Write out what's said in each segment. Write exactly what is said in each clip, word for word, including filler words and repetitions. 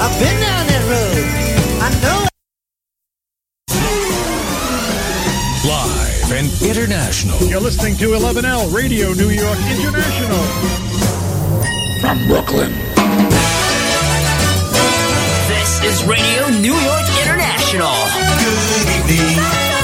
I've been down that road. I know it. Live and international. You're listening to eleven L Radio New York International. From Brooklyn. This is Radio New York International. Good evening.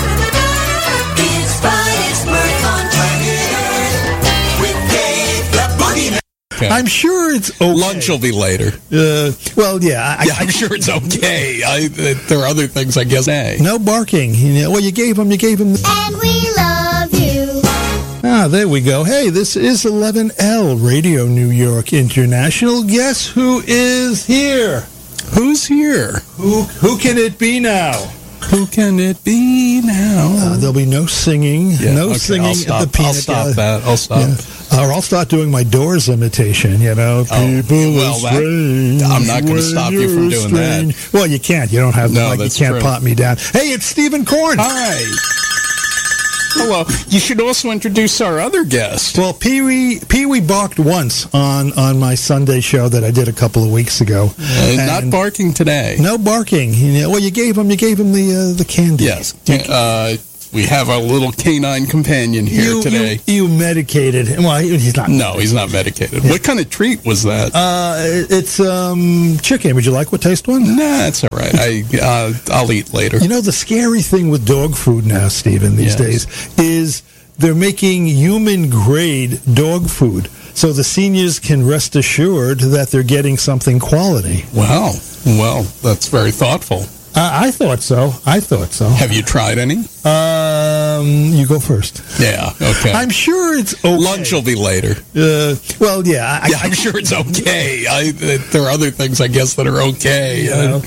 It's Friday's Mirth on Planet Earth with Dave the Boogeyman. Okay. I'm sure it's okay. Lunch will be later. Uh, well, yeah. I, yeah, I'm sure it's okay. I, there are other things, I guess. Hey. No barking. You know, well, you gave him, you gave him. And we love you. Ah, there we go. Hey, this is eleven L Radio New York International. Guess who is here? Who's here? Who who can it be now? Who can it be now? Uh, there'll be no singing. Yeah, no okay, singing I'll stop, at the peanut I'll stop gallery. that. I'll stop. Yeah. Or I'll start doing my Doors imitation, you know. Oh, People well, are that- strange. I'm not gonna when stop you from you're doing that. strange. Well, you can't. You don't have No, like you that's can't true. pot me down. Hey, it's Stephen Korn. Hi. Hello. You should also introduce our other guest. Well, Pee Wee Pee Wee barked once on, on my Sunday show that I did a couple of weeks ago. Uh, not And barking today. No barking. You know, well, you gave him you gave him the uh, the candy. Yes. Uh, we have our little canine companion here you, today. You, you medicated him. Well, he's not. No, he's not medicated. What kind of treat was that? Uh, it's um chicken. Would you like what taste one? Nah, that's all right. I uh, I'll eat later. You know, the scary thing with dog food now, Stephen, these Yes. days, is they're making human-grade dog food. So the seniors can rest assured that they're getting something quality. Wow. Well, that's very thoughtful. Uh, I thought so. I thought so. Have you tried any? Um, you go first. Yeah. Okay. I'm sure it's okay. Lunch will be later. Uh, well, yeah. I, Yeah, I'm sure it's okay. I, there are other things, I guess, that are okay. You know.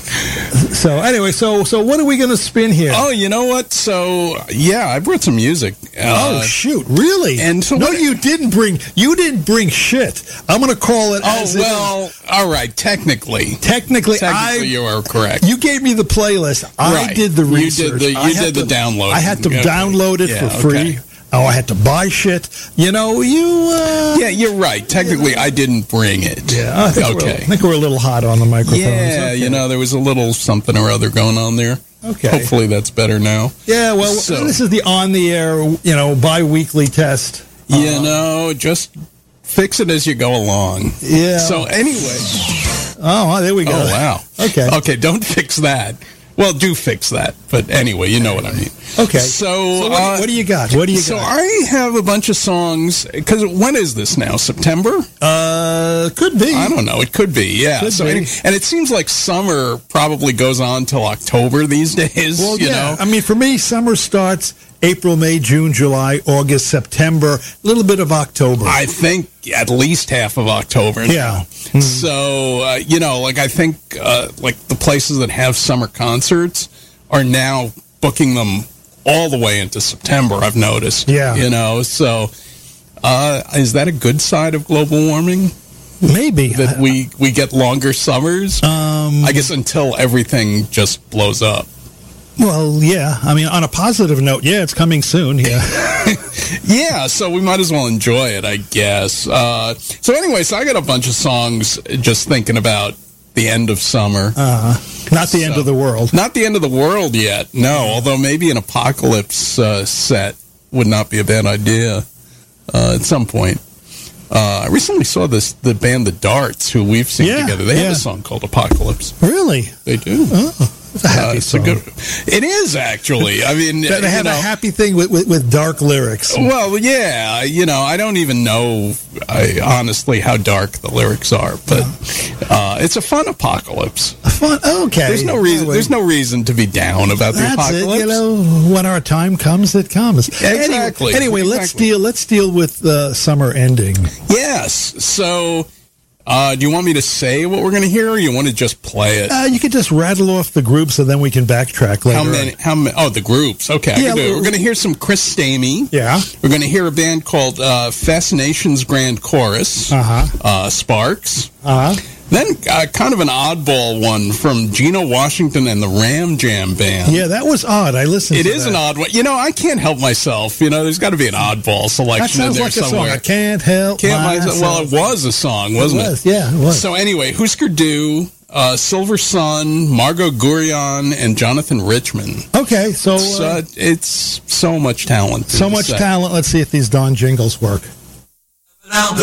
So anyway, so so what are we going to spin here? Oh, you know what? So, yeah, I brought some music. Oh Uh, shoot! Really? and so no, what- you didn't bring. You didn't bring shit. I'm going to call it. Oh, as it is. well, all right. Technically. technically, Technically, I. you are correct. You gave me the playlist. I Right. did the You research. did the- you I had did the to- download. I had to Okay. download it Yeah, for free. okay. Oh, I had to buy shit. You know, you. Uh, Yeah, you're right. Technically, I didn't bring it. yeah. I think, we're, I Okay. think we're a little hot on the microphones. Yeah, Okay. you know, there was a little something or other going on there. Okay. Hopefully that's better now. Yeah. Well, So- this is the on-the-air, you know, bi-weekly test. You know, just fix it as you go along. Yeah. So anyway. Oh, there we go. Oh, wow. Okay. Okay, don't fix that. Well, do fix that. But anyway, you know what I mean. Okay. So, So what, uh, what do you got? What do you so got? I have a bunch of songs, because when is this now? September? Uh, could be. I don't know. It could be, yeah. Could so be. any- and it seems like summer probably goes on till October these days. Well, you yeah. know, I mean, for me, summer starts April, May, June, July, August, September, a little bit of October. I think at least half of October. Yeah. Now. So uh, you know, like I think uh, like the places that have summer concerts are now booking them all the way into September. I've noticed. Yeah. You know, so uh, is that a good side of global warming? Maybe. That we we get longer summers? Um, I guess until everything just blows up. well, yeah. I mean, on a positive note, yeah, it's coming soon. Yeah. Yeah, so we might as well enjoy it, I guess. Uh, so anyway, so I got a bunch of songs just thinking about the end of summer. Uh, not the end So- of the world. Not the end of the world yet, no, although maybe an apocalypse uh, set would not be a bad idea uh, at some point. Uh, I recently saw this the band The Darts, who we've seen Yeah, together. They yeah. have a song called Apocalypse. Really? They do. Oh, it's a happy Uh, it's a song. good. It is actually. I mean, They they you have know, a happy thing with, with, with dark lyrics. Well, yeah, you know, I don't even know, I, honestly, how dark the lyrics are, but uh, it's a fun apocalypse. Fun. Okay. There's no reason. Anyway, There's no reason to be down about the That's apocalypse. it. You know, when our time comes, it comes. Exactly. Anyway, anyway let's Exactly. deal. Let's deal with uh, summer ending. Yes. So, uh, do you want me to say what we're going to hear, or you want to just play it? Uh, you could just rattle off the groups, and then we can backtrack later. how many? on. How many? Oh, the groups. Okay, I Yeah, can do it. well- We're going to hear some Chris Stamey. Yeah. We're going to hear a band called uh, Fascinations Grand Chorus. Uh-huh. Uh, Sparks. Uh huh. Then uh, kind of an oddball one from Gino Washington and the Ram Jam Band. Yeah, that was odd. I listened. It to is that. an odd one. You know, I can't help myself. You know, there's got to be an oddball That selection in sounds there like a song. somewhere. I can't help Can't myself. myself. Well, it was a song, wasn't It it? was, yeah, it was. So anyway, Husker Du, Uh, Silver Sun, Margot Gurion, and Jonathan Richman. Okay, so It's, uh, uh, it's so much talent. so much Set. talent. Let's see if these Dawn jingles work. Now